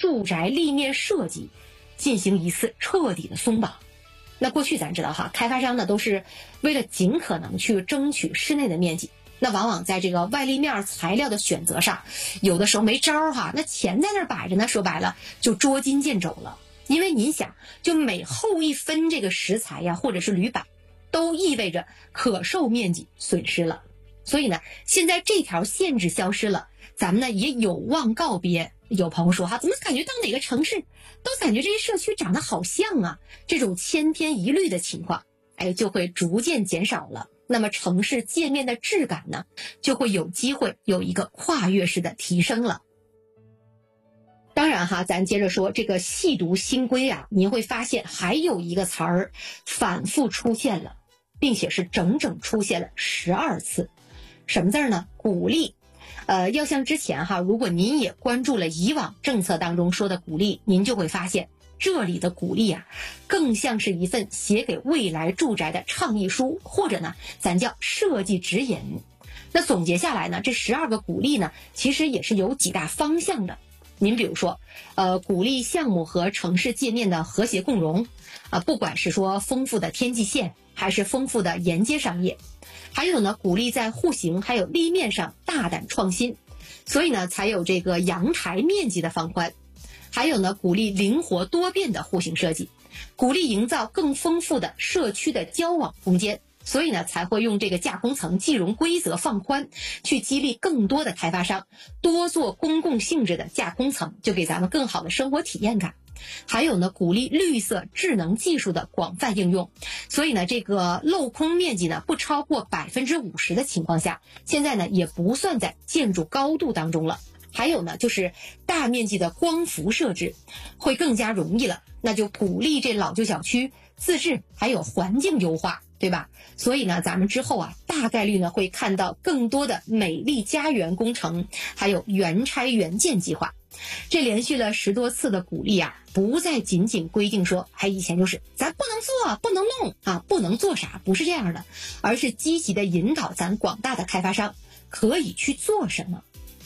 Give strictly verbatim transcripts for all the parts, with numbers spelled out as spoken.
住宅立面设计进行一次彻底的松绑。那过去咱知道哈，开发商呢都是为了尽可能去争取室内的面积，那往往在这个外立面材料的选择上，有的时候没招哈，那钱在那儿摆着呢，说白了就捉襟见肘了。因为您想，就每厚一分这个石材呀，或者是铝板，都意味着可售面积损失了。所以呢，现在这条限制消失了，咱们呢也有望告别。有朋友说哈，怎么感觉到哪个城市都感觉这些社区长得好像啊，这种千篇一律的情况，哎，就会逐渐减少了。那么城市界面的质感呢，就会有机会有一个跨越式的提升了。当然哈，咱接着说这个细读新规啊，您会发现还有一个词儿反复出现了，并且是整整出现了十二次。什么字呢？鼓励。呃，要像之前哈，如果您也关注了以往政策当中说的鼓励，您就会发现这里的鼓励啊，更像是一份写给未来住宅的倡议书，或者呢，咱叫设计指引。那总结下来呢，这十二个鼓励呢，其实也是有几大方向的。您比如说，呃，鼓励项目和城市界面的和谐共融，啊、呃，不管是说丰富的天际线，还是丰富的沿街商业，还有呢，鼓励在户型还有立面上大胆创新，所以呢，才有这个阳台面积的放宽，还有呢，鼓励灵活多变的户型设计，鼓励营造更丰富的社区的交往空间。所以呢，才会用这个架空层计容规则放宽，去激励更多的开发商多做公共性质的架空层，就给咱们更好的生活体验感。还有呢，鼓励绿色智能技术的广泛应用，所以呢，这个镂空面积呢不超过百分之五十的情况下，现在呢也不算在建筑高度当中了。还有呢，就是大面积的光伏设置会更加容易了，那就鼓励这老旧小区自治还有环境优化，对吧？所以呢，咱们之后啊，大概率呢会看到更多的美丽家园工程，还有原拆原建计划。这连续了十多次的鼓励啊，不再仅仅规定说，还以前就是咱不能做，不能弄啊，不能做啥，不是这样的，而是积极的引导咱广大的开发商可以去做什么。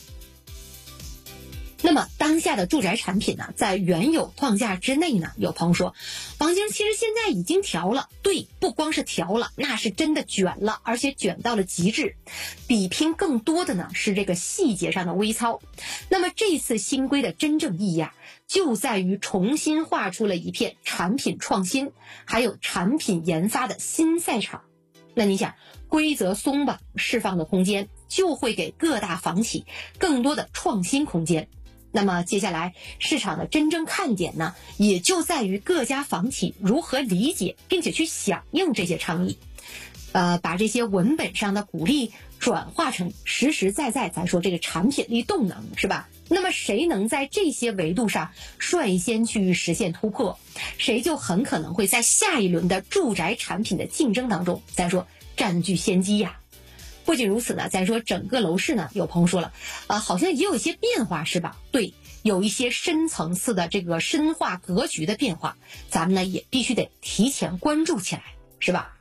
那么当下的住宅产品呢，在原有框架之内呢，有朋友说，王晶其实现在已经调了，对，不光是调了，那是真的卷了，而且卷到了极致。比拼更多的呢是这个细节上的微操。那么这次新规的真正意义啊，就在于重新画出了一片产品创新还有产品研发的新赛场。那你想，规则松绑释放的空间，就会给各大房企更多的创新空间。那么接下来市场的真正看点呢，也就在于各家房企如何理解并且去响应这些倡议，呃，把这些文本上的鼓励转化成实实在在咱说这个产品力动能，是吧？那么谁能在这些维度上率先去实现突破，谁就很可能会在下一轮的住宅产品的竞争当中，咱说占据先机呀。不仅如此呢，咱说整个楼市呢，有朋友说了，呃，好像也有一些变化，是吧？对，有一些深层次的这个深化格局的变化，咱们呢也必须得提前关注起来，是吧？